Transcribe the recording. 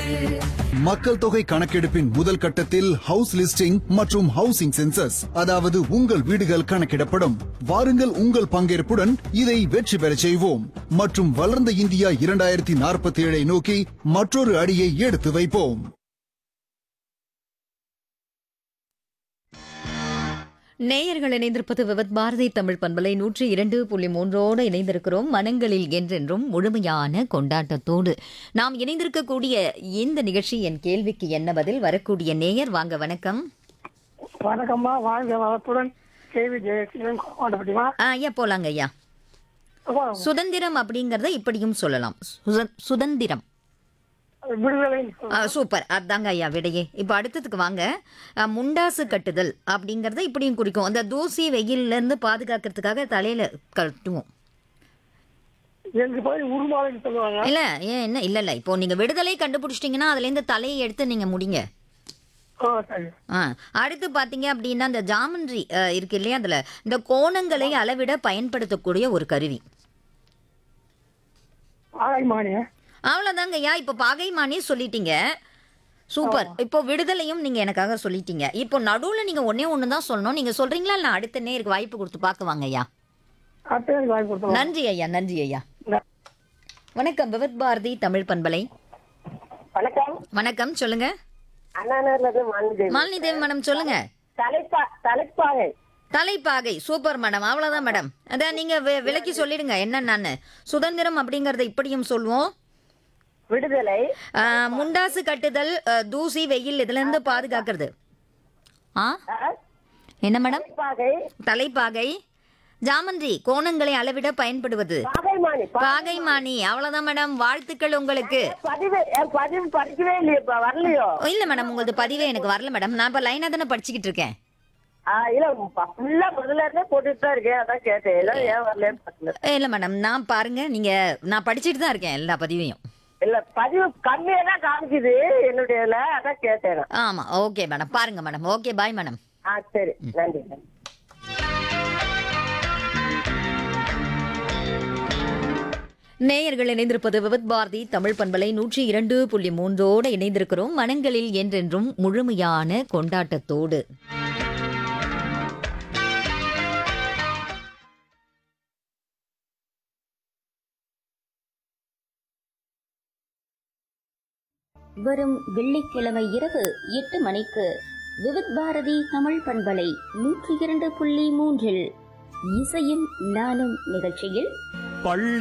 மக்கள் தொகை கணக்கெடுப்பின் முதல் கட்டத்தில் ஹவுஸ் லிஸ்டிங் மற்றும் ஹவுசிங் சென்சஸ், அதாவது உங்கள் வீடுகள் கணக்கிடப்படும். வாருங்கள், உங்கள் பங்கேற்புடன் இதை வெற்றி பெறச் செய்வோம் மற்றும் வளர்ந்த இந்தியா 2047 நோக்கி மற்றொரு அடியை எடுத்து வைப்போம். நேயர்கள் இணைந்திருப்பது விவத் பாரதி தமிழ் பண்பலை 102.3 இணைந்திருக்கிறோம். மனங்களில் என்றென்றும் முழுமையான கொண்டாட்டத்தோடு நாம் இணைந்திருக்கக்கூடிய இந்த நிகழ்ச்சி என் கேள்விக்கு என்ன பதில். வரக்கூடிய நேயர் வாங்க, வணக்கம். வணக்கம்மா, வாழ்க வளத்துடன். கேவி ஜெயசீலன் கோட்டப்பட்டிமா. ஐயா போலாங்க ஐயா. சுதந்திரம் அப்படிங்கறத இப்படியும் சொல்லலாம், சுதந்திரம், விடுதலை. சூப்பர், அதாங்க ஐயா விடையே. இப்ப அடுத்ததுக்கு வாங்க. முண்டாசு கட்டுதல் அப்படிங்கறத இப்படியும் குறிக்கும். அந்த தூசி வெயில்ல இருந்து பாதுகாக்கிறதுக்காக தலையில கட்டுவோம். எங்க போய் உருமாலைன்னு சொல்லுவாங்க. இல்ல ஏன் என்ன இல்ல இல்ல இப்போ நீங்க விடுதலை கண்டுபிடிச்சிட்டீங்கன்னா அதுல இருந்து தலையை எடுத்து நீங்க முடிங்க. அடுத்து பாத்தீங்க அப்படின்னா இந்த ஜாமண்ட்ரி இருக்கு இல்லையா, அதுல இந்த கோணங்களை அளவிட பயன்படுத்தக்கூடிய ஒரு கருவி. அவ்வளவுதாங்க ஐயா. இப்போ பாகைமானி சொல்லிட்டீங்க, சூப்பர். இப்போ விடுதலையும் நீங்க எனக்காக சொல்லிட்டீங்க. இப்போ நடுவுல நீங்க ஒண்ணுதான் சொல்லணும். நீங்க சொல்றீங்களா இல்ல அடுத்த நேருக்கு வாய்ப்பு கொடுத்து பாக்குவாங்க ஐயா? நன்றி ஐயா, நன்றி ஐயா. வணக்கம், விவத் பாரதி தமிழ் பண்பலை. வணக்கம். வணக்கம், சொல்லுங்க. மாலினி தேவி மேடம், சொல்லுங்க. தலைப்பாகை. தலைப்பாகை, சூப்பர் மேடம். அவ்வளவுதான் மேடம். அதான் நீங்க விளக்கி சொல்லிடுங்க என்னன்னு. சுதந்திரம் அப்படிங்கறத இப்படியும் சொல்லுவோம். விடுதலை. முண்டாசு கட்டுதல், தூசி வெயில் இதுல இருந்து பாதுகாக்கிறது. என்ன மேடம்? தலைப்பாகை. ஜாமண்ட்ரி, கோணங்களை அளவிட பயன்படுவது. பாகைமானி, அவ்வளவுதான் மேடம். வாழ்த்துக்கள் உங்களுக்கு. இல்ல மேடம், உங்களது பதிவே எனக்கு வரல மேடம். நான் இப்ப லைனா தானே படிச்சுக்கிட்டு இருக்கேன். இல்ல மேடம், நான் பாருங்க, நீங்க நான் படிச்சுட்டு தான் இருக்கேன் எல்லா பதிவையும். இல்ல, பதிவு கம்மியா தான் காமிக்குது என்னுடைய, அதான் கேட்டேன். ஆமா, ஓகே மேடம். பாருங்க மேடம். Okay, bye madam. சரி, நன்றி. நேயர்கள் இணைந்திருப்பது விவத் பாரதி தமிழ் பண்பலை 102.3 இணைந்திருக்கிறோம். மனங்களில் என்றென்றும் முழுமையான கொண்டாட்டத்தோடு. வரும் வெள்ளிக்கிழமை இரவு 8 மணிக்கு விவத் பாரதி தமிழ் பண்பலை 102.3 இசையும் நானும் நிகழ்ச்சியில்